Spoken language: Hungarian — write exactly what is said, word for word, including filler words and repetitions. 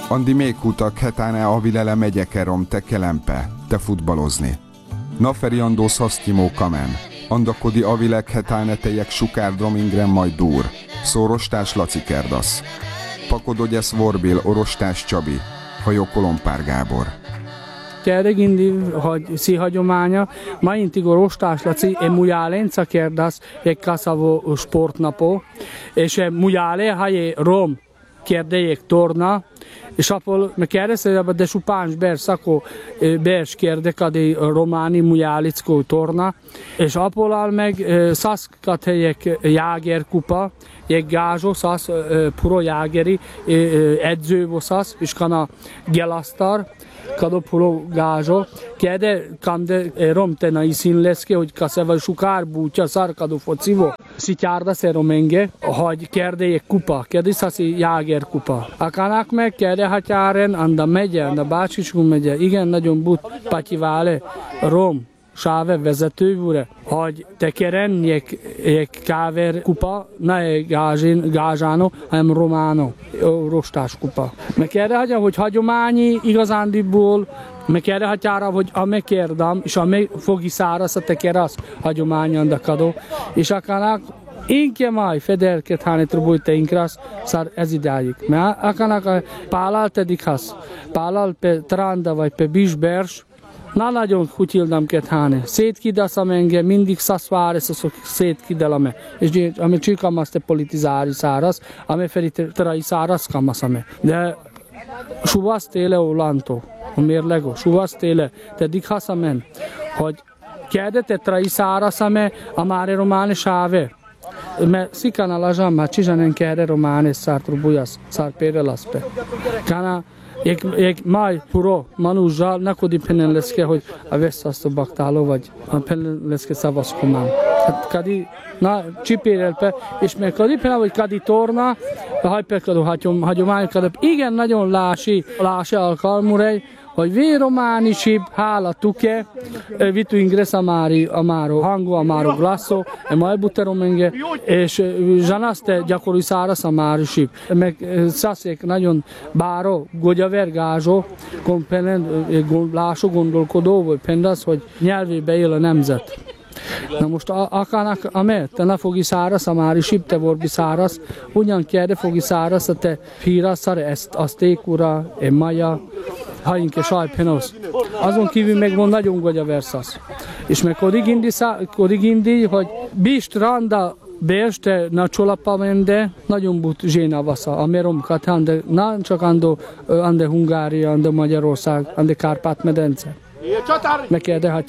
Andi még hutak hetáne avilele megyekerom te kelempe, te futballozni. Naferi andós hasztimó kamen. Andakodi avilek hetáne tejek sukárdrom ingren majd dúr. Szórostás Laci Kerdasz. Pakodogyesz Vorbil Orostás Csabi. Hajó Kolompár Gábor. Teregindi, hogy si hagyománya, ma intig Orostás Laci e mujálenca Kerdasz egy kaszavó sportnapó, és e mujálé hajé rom kérdejék torna, és apol me kérdezte, de supáns ber szakó bers kérdek adi románi mujálickó torna, és apolál meg szaszkat helyek jágerkupa, egy gázsó szasz puro jágeri edzővó szasz, és kana gelasztar, kado puro gázsó, kérde kamde romtena iszín lesz ki, hogy kaszeva sukár bútja szar kado focivo. Szityárda szeromenge, hogy kérdejék kupa, kérdi szaszi jágerkupa. Akanak meg kérde hatyáren, anda megye, anda Bácsiskun megye, igen, nagyon but, patyivále, rom, sáve vezetővúre, hogy tekeren egy, egy káver kupa, ne egy gázsin, gázsáno, hanem románó, rostás kupa. Meg kérde hagyja, hogy hagyományi igazándiból, meg kérde hagyjára, hogy ame kérdam, és ame fogi szárasz a tekerasz, hagyományan dakadó, és akanak Inke mai federket hány trubujte inkras szar ez idáig. Mert akanak pálal tedik hasz, pálal pe tranda vagy pe bisbers, na nagyon hutildam ket hány. Szétkidaszam enge, mindig szaszváre szaszok szétkidalame. És ami csikamaszte politizári száraz, ami feri trai száraz kamaszame. De suvasz téle olantó, a mérlego, suvasz téle, tedik haszamen, hogy kérdete trai szárazame, a máre románe sáve. Me sikana lažam, ma čižanen kere romane sar trubujas, sar perelaspe. Kana ek ek mai puro manu žal nakodi penen leske, hogy a veszasztó baktáló vagy a penen leske szavaszkomán. Hát kadi na csipérelpe, és meg kadi penen vagy kadi torna, a hajpekadó hagyomány kadap. Igen, nagyon lási, lási alkalmurej, hogy vérománi sib, hála tuke, vitu ingres amári, amáro hango, amáro glasso, e majbuteromenge, és zsanaszte gyakori száraz amári sib. Meg szaszék nagyon báró, gogyavergázsó, lásó gondolkodó, vagy pendasz, hogy nyelvébe él a nemzet. Na most akának, ame, te ne fogi száraz, amári sib, te vorbi száraz, ugyan kérde fogi száraz, te hírasszar, ezt aztékura, e maja, hainke sajpenos. Azon kívül meg van nagyon gogyaverszasz. És meg kodigindi, kodigindi, hogy bist randa beste na csolapamende, nagyon but zséna vasza, a meromkat, ande, na csak ando, ande Hungária, ande Magyarország, ande Kárpát-medence. Meg kérde,